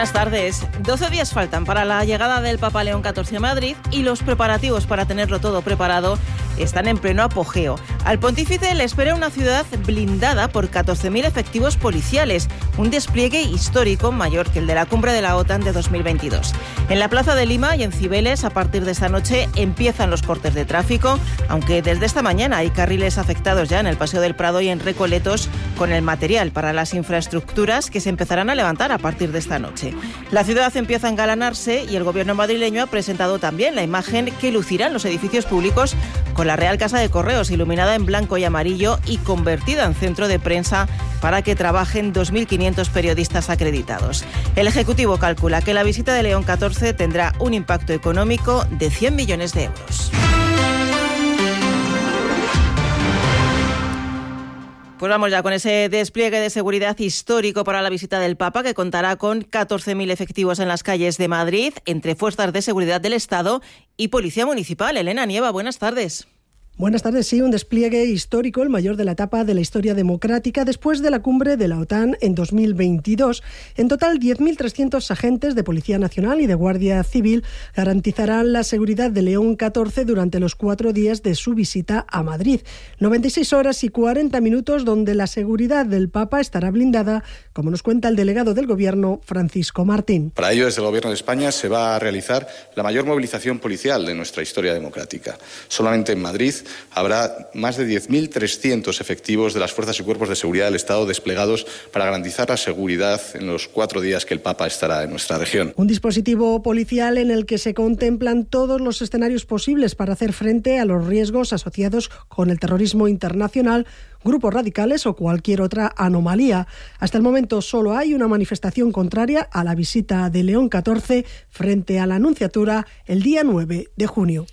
Buenas tardes. 12 días faltan para la llegada del Papa León XIV a Madrid y los preparativos para tenerlo todo preparado están en pleno apogeo. Al pontífice le espera una ciudad blindada por 14.000 efectivos policiales, un despliegue histórico mayor que el de la cumbre de la OTAN de 2022. En la Plaza de Lima y en Cibeles, a partir de esta noche, empiezan los cortes de tráfico, aunque desde esta mañana hay carriles afectados ya en el Paseo del Prado y en Recoletos con el material para las infraestructuras que se empezarán a levantar a partir de esta noche. La ciudad empieza a engalanarse y el gobierno madrileño ha presentado también la imagen que lucirán los edificios públicos con la Real Casa de Correos iluminada en blanco y amarillo y convertida en centro de prensa para que trabajen 2.500 periodistas acreditados. El Ejecutivo calcula que la visita de León XIV tendrá un impacto económico de 100 millones de euros. Pues vamos ya con ese despliegue de seguridad histórico para la visita del Papa, que contará con 14.000 efectivos en las calles de Madrid, entre fuerzas de seguridad del Estado y Policía Municipal. Elena Nieva, buenas tardes. Buenas tardes. Sí, un despliegue histórico, el mayor de la etapa de la historia democrática después de la cumbre de la OTAN en 2022. En total, 10.300 agentes de Policía Nacional y de Guardia Civil garantizarán la seguridad de León XIV durante los 4 días de su visita a Madrid. 96 horas y 40 minutos donde la seguridad del Papa estará blindada, como nos cuenta el delegado del Gobierno, Francisco Martín. Para ello, desde el Gobierno de España se va a realizar la mayor movilización policial de nuestra historia democrática. Solamente en Madrid habrá más de 10.300 efectivos de las fuerzas y cuerpos de seguridad del Estado desplegados para garantizar la seguridad en los 4 días que el Papa estará en nuestra región. Un dispositivo policial en el que se contemplan todos los escenarios posibles para hacer frente a los riesgos asociados con el terrorismo internacional, grupos radicales o cualquier otra anomalía. Hasta el momento solo hay una manifestación contraria a la visita de León XIV frente a la Nunciatura el día 9 de junio.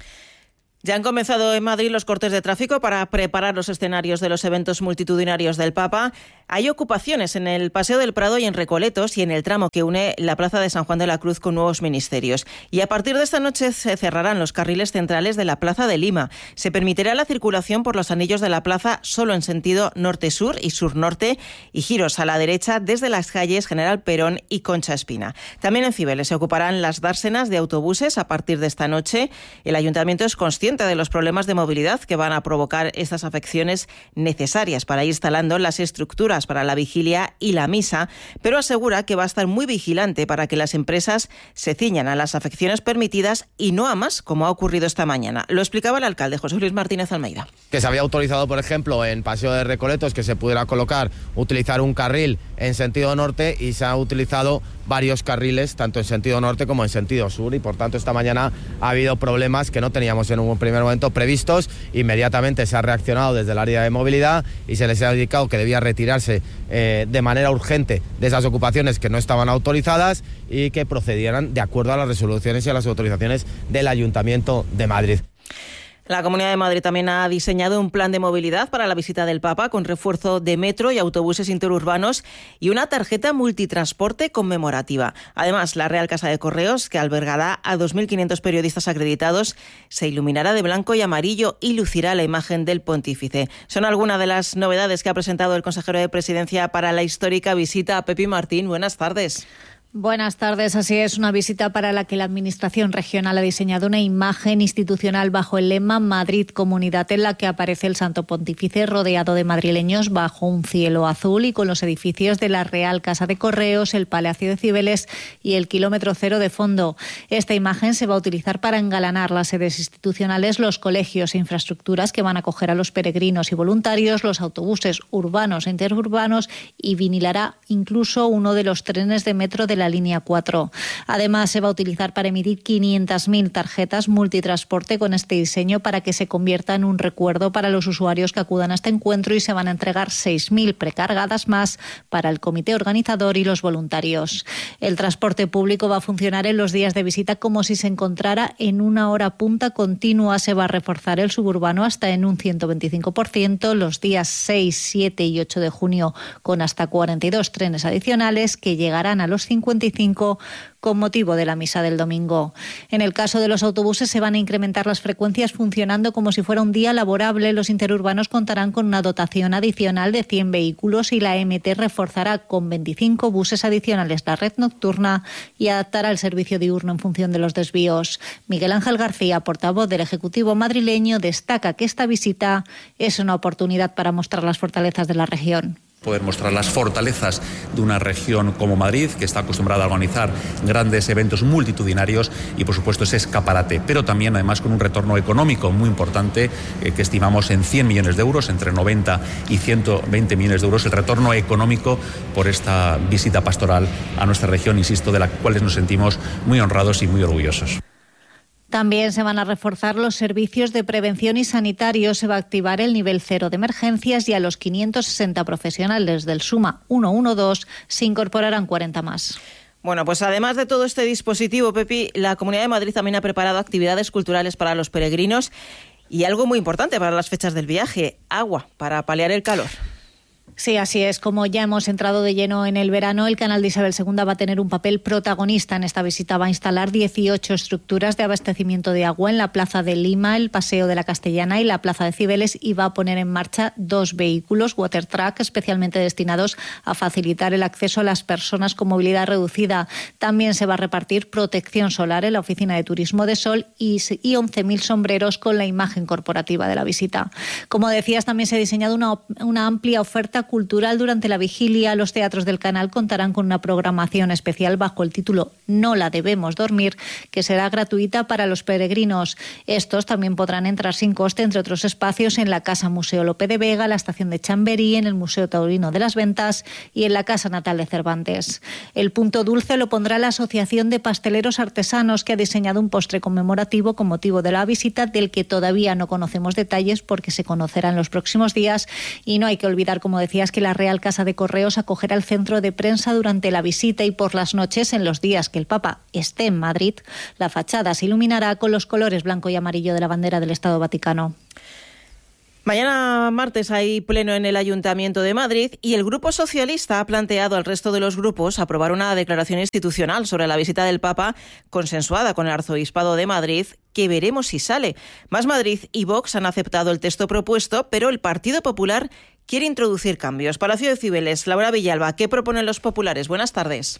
Ya han comenzado en Madrid los cortes de tráfico para preparar los escenarios de los eventos multitudinarios del Papa. Hay ocupaciones en el Paseo del Prado y en Recoletos y en el tramo que une la Plaza de San Juan de la Cruz con nuevos ministerios. Y a partir de esta noche se cerrarán los carriles centrales de la Plaza de Lima. Se permitirá la circulación por los anillos de la plaza solo en sentido norte-sur y sur-norte y giros a la derecha desde las calles General Perón y Concha Espina. También en Cibeles se ocuparán las dársenas de autobuses a partir de esta noche. El Ayuntamiento es consciente de los problemas de movilidad que van a provocar estas afecciones necesarias para ir instalando las estructuras para la vigilia y la misa, pero asegura que va a estar muy vigilante para que las empresas se ciñan a las afecciones permitidas y no a más, como ha ocurrido esta mañana. Lo explicaba el alcalde José Luis Martínez Almeida. Que se había autorizado, por ejemplo, en Paseo de Recoletos que se pudiera utilizar un carril en sentido norte y se ha utilizado varios carriles, tanto en sentido norte como en sentido sur, y por tanto esta mañana ha habido problemas que no teníamos en un primer momento previstos. Inmediatamente se ha reaccionado desde el área de movilidad y se les ha indicado que debía retirarse de manera urgente de esas ocupaciones que no estaban autorizadas y que procedieran de acuerdo a las resoluciones y a las autorizaciones del Ayuntamiento de Madrid. La Comunidad de Madrid también ha diseñado un plan de movilidad para la visita del Papa con refuerzo de metro y autobuses interurbanos y una tarjeta multitransporte conmemorativa. Además, la Real Casa de Correos, que albergará a 2.500 periodistas acreditados, se iluminará de blanco y amarillo y lucirá la imagen del pontífice. Son algunas de las novedades que ha presentado el consejero de Presidencia para la histórica visita a Pepi Martín. Buenas tardes. Buenas tardes. Así es, una visita para la que la Administración regional ha diseñado una imagen institucional bajo el lema Madrid Comunidad, en la que aparece el Santo Pontífice rodeado de madrileños bajo un cielo azul y con los edificios de la Real Casa de Correos, el Palacio de Cibeles y el Kilómetro Cero de fondo. Esta imagen se va a utilizar para engalanar las sedes institucionales, los colegios e infraestructuras que van a acoger a los peregrinos y voluntarios, los autobuses urbanos e interurbanos y vinilará incluso uno de los trenes de metro de la línea 4. Además, se va a utilizar para emitir 500.000 tarjetas multitransporte con este diseño para que se convierta en un recuerdo para los usuarios que acudan a este encuentro, y se van a entregar 6.000 precargadas más para el comité organizador y los voluntarios. El transporte público va a funcionar en los días de visita como si se encontrara en una hora punta continua. Se va a reforzar el suburbano hasta en un 125%, los días 6, 7 y 8 de junio con hasta 42 trenes adicionales que llegarán a los 50 55 con motivo de la misa del domingo. En el caso de los autobuses se van a incrementar las frecuencias funcionando como si fuera un día laborable. Los interurbanos contarán con una dotación adicional de 100 vehículos y la MT reforzará con 25 buses adicionales la red nocturna y adaptará el servicio diurno en función de los desvíos. Miguel Ángel García, portavoz del Ejecutivo madrileño, destaca que esta visita es una oportunidad para mostrar las fortalezas de la región. Poder mostrar las fortalezas de una región como Madrid, que está acostumbrada a organizar grandes eventos multitudinarios y, por supuesto, ese escaparate, pero también, además, con un retorno económico muy importante que estimamos en 100 millones de euros, entre 90 y 120 millones de euros, el retorno económico por esta visita pastoral a nuestra región, insisto, de la cual nos sentimos muy honrados y muy orgullosos. También se van a reforzar los servicios de prevención y sanitarios. Se va a activar el nivel 0 de emergencias y a los 560 profesionales del SUMA 112 se incorporarán 40 más. Bueno, pues además de todo este dispositivo, Pepi, la Comunidad de Madrid también ha preparado actividades culturales para los peregrinos y algo muy importante para las fechas del viaje, agua para paliar el calor. Sí, así es. Como ya hemos entrado de lleno en el verano, el Canal de Isabel II va a tener un papel protagonista en esta visita. Va a instalar 18 estructuras de abastecimiento de agua en la Plaza de Lima, el Paseo de la Castellana y la Plaza de Cibeles y va a poner en marcha 2 vehículos Watertrack especialmente destinados a facilitar el acceso a las personas con movilidad reducida. También se va a repartir protección solar en la Oficina de Turismo de Sol y 11.000 sombreros con la imagen corporativa de la visita. Como decías, también se ha diseñado una amplia oferta cultural durante la vigilia. Los teatros del canal contarán con una programación especial bajo el título No la debemos dormir, que será gratuita para los peregrinos. Estos también podrán entrar sin coste, entre otros espacios, en la Casa Museo Lope de Vega, la Estación de Chamberí, en el Museo Taurino de las Ventas y en la Casa Natal de Cervantes. El punto dulce lo pondrá la Asociación de Pasteleros Artesanos, que ha diseñado un postre conmemorativo con motivo de la visita, del que todavía no conocemos detalles porque se conocerá en los próximos días. Y no hay que olvidar, como decía, que la Real Casa de Correos acogerá el centro de prensa durante la visita y por las noches, en los días que el Papa esté en Madrid, la fachada se iluminará con los colores blanco y amarillo de la bandera del Estado Vaticano. Mañana martes hay pleno en el Ayuntamiento de Madrid y el Grupo Socialista ha planteado al resto de los grupos aprobar una declaración institucional sobre la visita del Papa consensuada con el Arzobispado de Madrid, que veremos si sale. Más Madrid y Vox han aceptado el texto propuesto, pero el Partido Popular quiere introducir cambios. Palacio de Cibeles, Laura Villalba, ¿qué proponen los populares? Buenas tardes.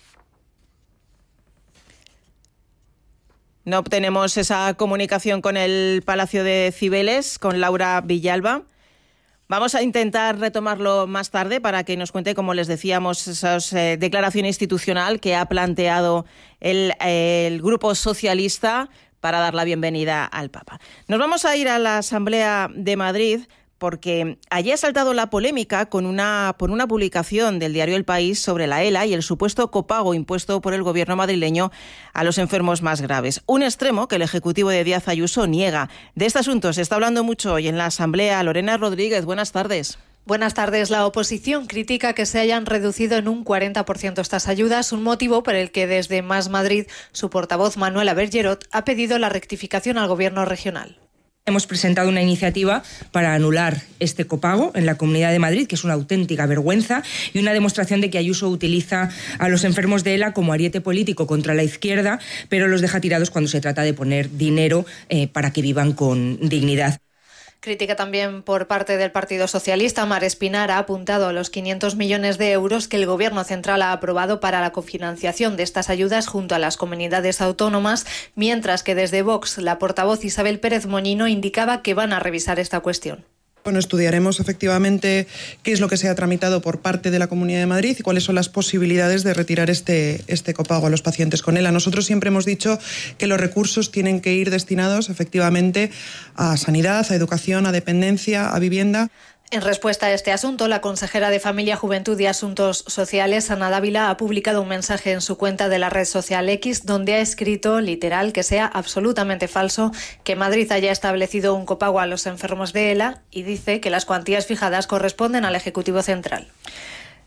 No obtenemos esa comunicación con el Palacio de Cibeles, con Laura Villalba. Vamos a intentar retomarlo más tarde para que nos cuente, como les decíamos, esa declaración institucional que ha planteado el Grupo Socialista para dar la bienvenida al Papa. Nos vamos a ir a la Asamblea de Madrid, porque allí ha saltado la polémica por una publicación del diario El País sobre la ELA y el supuesto copago impuesto por el gobierno madrileño a los enfermos más graves. Un extremo que el Ejecutivo de Díaz Ayuso niega. De este asunto se está hablando mucho hoy en la Asamblea. Lorena Rodríguez, buenas tardes. Buenas tardes. La oposición critica que se hayan reducido en un 40% estas ayudas, un motivo por el que desde Más Madrid su portavoz Manuela Bergerot ha pedido la rectificación al gobierno regional. Hemos presentado una iniciativa para anular este copago en la Comunidad de Madrid, que es una auténtica vergüenza y una demostración de que Ayuso utiliza a los enfermos de ELA como ariete político contra la izquierda, pero los deja tirados cuando se trata de poner dinero para que vivan con dignidad. Crítica también por parte del Partido Socialista. Mar Espinar ha apuntado a los 500 millones de euros que el Gobierno central ha aprobado para la cofinanciación de estas ayudas junto a las comunidades autónomas, mientras que desde Vox la portavoz Isabel Pérez Moñino indicaba que van a revisar esta cuestión. Bueno, estudiaremos efectivamente qué es lo que se ha tramitado por parte de la Comunidad de Madrid y cuáles son las posibilidades de retirar este copago a los pacientes con ELA. Nosotros siempre hemos dicho que los recursos tienen que ir destinados efectivamente a sanidad, a educación, a dependencia, a vivienda. En respuesta a este asunto, la consejera de Familia, Juventud y Asuntos Sociales, Ana Dávila, ha publicado un mensaje en su cuenta de la red social X donde ha escrito, literal, que sea absolutamente falso que Madrid haya establecido un copago a los enfermos de ELA y dice que las cuantías fijadas corresponden al Ejecutivo Central.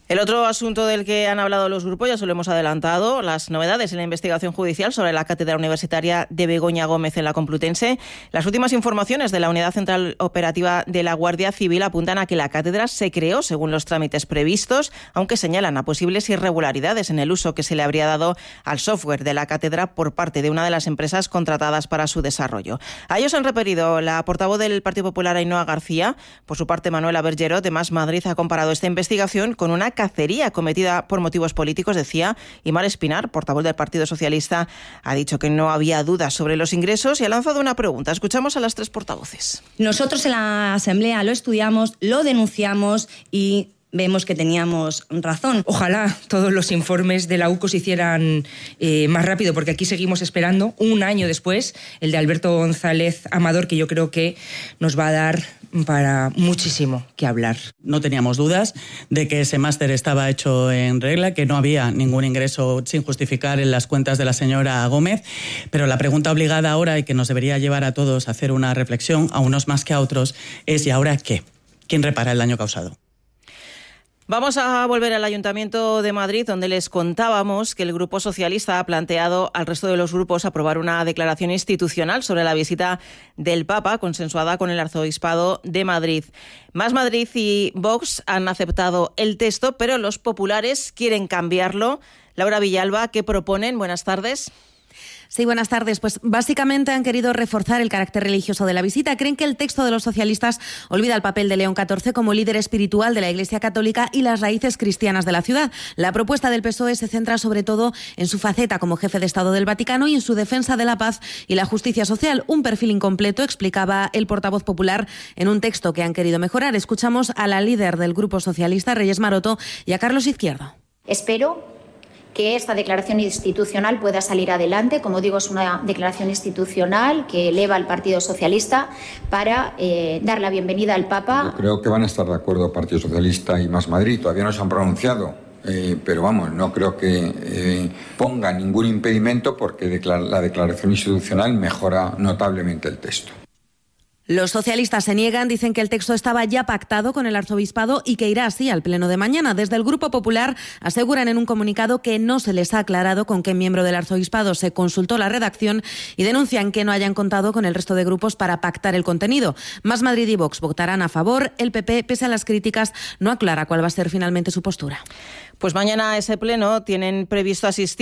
El otro asunto del que han hablado los grupos, ya se lo hemos adelantado, las novedades en la investigación judicial sobre la cátedra universitaria de Begoña Gómez en la Complutense. Las últimas informaciones de la Unidad Central Operativa de la Guardia Civil apuntan a que la cátedra se creó según los trámites previstos, aunque señalan a posibles irregularidades en el uso que se le habría dado al software de la cátedra por parte de una de las empresas contratadas para su desarrollo. A ellos han referido la portavoz del Partido Popular, Ainhoa García. Por su parte, Manuela Bergerot, de Más Madrid, ha comparado esta investigación con una cacería cometida por motivos políticos, decía, y Mar Espinar, portavoz del Partido Socialista, ha dicho que no había dudas sobre los ingresos y ha lanzado una pregunta. Escuchamos a las tres portavoces. Nosotros en la Asamblea lo estudiamos, lo denunciamos y vemos que teníamos razón. Ojalá todos los informes de la UCO se hicieran más rápido, porque aquí seguimos esperando, un año después, el de Alberto González Amador, que yo creo que nos va a dar para muchísimo que hablar. No teníamos dudas de que ese máster estaba hecho en regla, que no había ningún ingreso sin justificar en las cuentas de la señora Gómez, pero la pregunta obligada ahora, y que nos debería llevar a todos a hacer una reflexión, a unos más que a otros, es ¿y ahora qué? ¿Quién repara el daño causado? Vamos a volver al Ayuntamiento de Madrid, donde les contábamos que el Grupo Socialista ha planteado al resto de los grupos aprobar una declaración institucional sobre la visita del Papa, consensuada con el Arzobispado de Madrid. Más Madrid y Vox han aceptado el texto, pero los populares quieren cambiarlo. Laura Villalba, ¿qué proponen? Buenas tardes. Sí, buenas tardes. Pues básicamente han querido reforzar el carácter religioso de la visita. Creen que el texto de los socialistas olvida el papel de León XIV como líder espiritual de la Iglesia Católica y las raíces cristianas de la ciudad. La propuesta del PSOE se centra sobre todo en su faceta como jefe de Estado del Vaticano y en su defensa de la paz y la justicia social. Un perfil incompleto, explicaba el portavoz popular en un texto que han querido mejorar. Escuchamos a la líder del Grupo Socialista, Reyes Maroto, y a Carlos Izquierdo. Espero que esta declaración institucional pueda salir adelante. Como digo, es una declaración institucional que eleva al Partido Socialista para dar la bienvenida al Papa. Yo creo que van a estar de acuerdo Partido Socialista y Más Madrid. Todavía no se han pronunciado, pero vamos, no creo que ponga ningún impedimento porque la declaración institucional mejora notablemente el texto. Los socialistas se niegan, dicen que el texto estaba ya pactado con el arzobispado y que irá así al pleno de mañana. Desde el Grupo Popular aseguran en un comunicado que no se les ha aclarado con qué miembro del arzobispado se consultó la redacción y denuncian que no hayan contado con el resto de grupos para pactar el contenido. Más Madrid y Vox votarán a favor. El PP, pese a las críticas, no aclara cuál va a ser finalmente su postura. Pues mañana a ese pleno tienen previsto asistir